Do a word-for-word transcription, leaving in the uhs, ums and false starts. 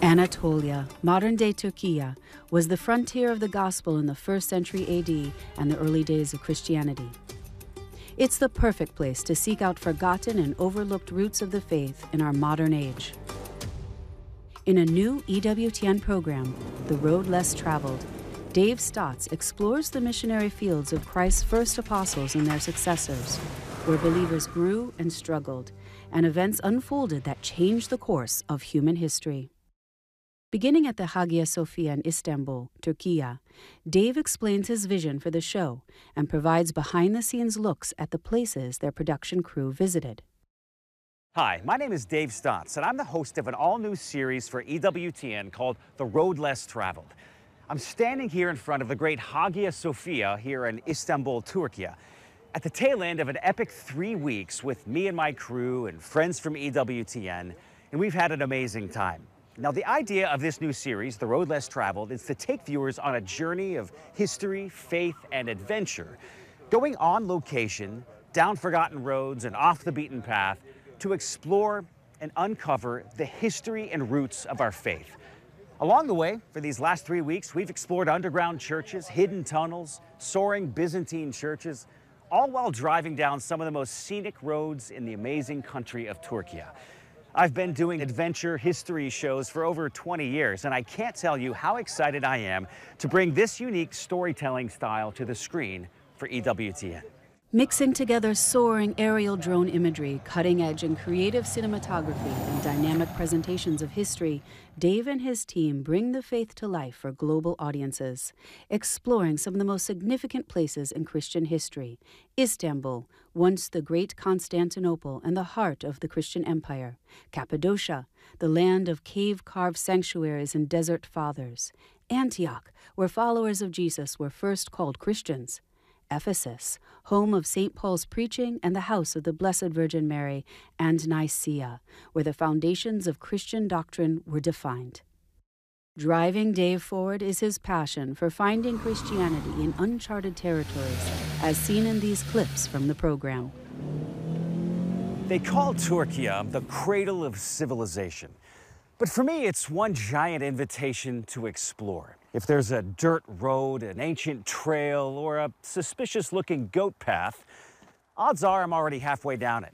Anatolia, modern-day Turkey, was the frontier of the gospel in the first century A D and the early days of Christianity. It's the perfect place to seek out forgotten and overlooked roots of the faith in our modern age. In a new E W T N program, The Road Less Traveled, Dave Stotts explores the missionary fields of Christ's first apostles and their successors, where believers grew and struggled, and events unfolded that changed the course of human history. Beginning at the Hagia Sophia in Istanbul, Turkey, Dave explains his vision for the show and provides behind-the-scenes looks at the places their production crew visited. Hi, my name is Dave Stotts, and I'm the host of an all-new series for E W T N called The Road Less Traveled. I'm standing here in front of the great Hagia Sophia here in Istanbul, Turkey, at the tail end of an epic three weeks with me and my crew and friends from E W T N, and we've had an amazing time. Now, the idea of this new series, The Road Less Traveled, is to take viewers on a journey of history, faith, and adventure, going on location, down forgotten roads and off the beaten path to explore and uncover the history and roots of our faith. Along the way, for these last three weeks, we've explored underground churches, hidden tunnels, soaring Byzantine churches, all while driving down some of the most scenic roads in the amazing country of Turkey. I've been doing adventure history shows for over twenty years, and I can't tell you how excited I am to bring this unique storytelling style to the screen for E W T N. Mixing together soaring aerial drone imagery, cutting-edge and creative cinematography, and dynamic presentations of history, Dave and his team bring the faith to life for global audiences, exploring some of the most significant places in Christian history. Istanbul, once the great Constantinople and the heart of the Christian Empire. Cappadocia, the land of cave-carved sanctuaries and desert fathers. Antioch, where followers of Jesus were first called Christians. Ephesus, home of Saint Paul's preaching and the house of the Blessed Virgin Mary, and Nicaea, where the foundations of Christian doctrine were defined. Driving Dave forward is his passion for finding Christianity in uncharted territories, as seen in these clips from the program. They call Turkey the cradle of civilization. But for me, it's one giant invitation to explore. If there's a dirt road, an ancient trail, or a suspicious-looking goat path, odds are I'm already halfway down it.